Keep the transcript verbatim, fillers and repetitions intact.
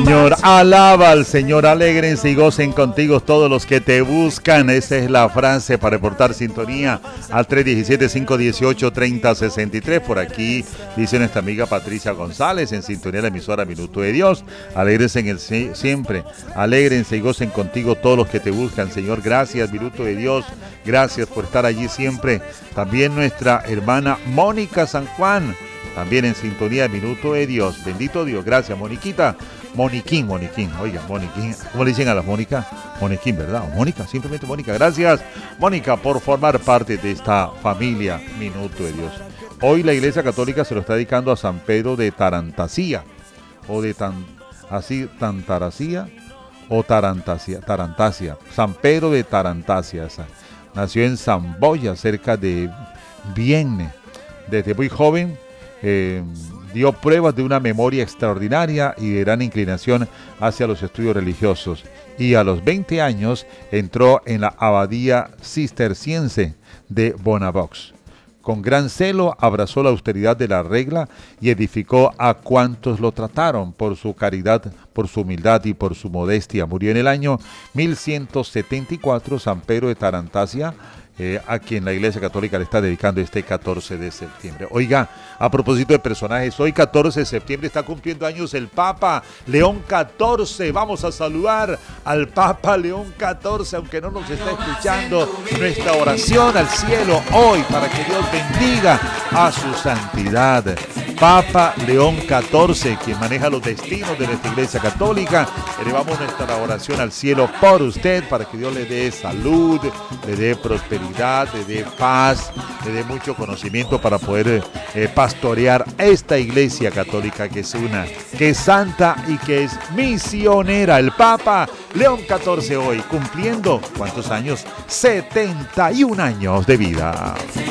Señor. Alaba al Señor, alégrense y gocen contigo todos los que te buscan. Esa es la frase para reportar sintonía al tres uno siete, cinco uno ocho, tres cero seis tres. Por aquí dice nuestra amiga Patricia González, en sintonía de la emisora Minuto de Dios. Alégrense en el siempre, alégrense y gocen contigo todos los que te buscan, Señor. Gracias, Minuto de Dios. Gracias por estar allí siempre. También nuestra hermana Mónica San Juan, también en sintonía de Minuto de Dios. Bendito Dios. Gracias, Moniquita. Moniquín, Moniquín, oiga, Moniquín, ¿cómo le dicen a las Mónica? Moniquín, ¿verdad? O Mónica, simplemente Mónica. Gracias, Mónica, por formar parte de esta familia Minuto de Dios. Hoy la Iglesia Católica se lo está dedicando a San Pedro de Tarantasia, o de tan, así, Tantaracía, o Tarantasia, Tarantasia, San Pedro de Tarantasia. Esa. Nació en Zamboya, cerca de Vienne. Desde muy joven, eh, dio pruebas de una memoria extraordinaria y de gran inclinación hacia los estudios religiosos, y a los veinte años entró en la abadía cisterciense de Bonavox. Con gran celo abrazó la austeridad de la regla y edificó a cuantos lo trataron. Por su caridad, por su humildad y por su modestia murió en el año mil ciento setenta y cuatro San Pedro de Tarantasia, Eh, a quien la Iglesia Católica le está dedicando este catorce de septiembre. Oiga, a propósito de personajes, hoy catorce de septiembre está cumpliendo años el Papa León catorce. Vamos a saludar al Papa León catorce, aunque no nos está escuchando. Nuestra oración al cielo hoy para que Dios bendiga a su santidad. Papa León catorce, quien maneja los destinos de nuestra Iglesia Católica. Elevamos nuestra oración al cielo por usted, para que Dios le dé salud, le dé prosperidad, le dé paz, le dé mucho conocimiento para poder eh, pastorear esta Iglesia Católica, que es una, que es santa y que es misionera. El Papa León catorce hoy cumpliendo, ¿cuántos años? setenta y un años de vida.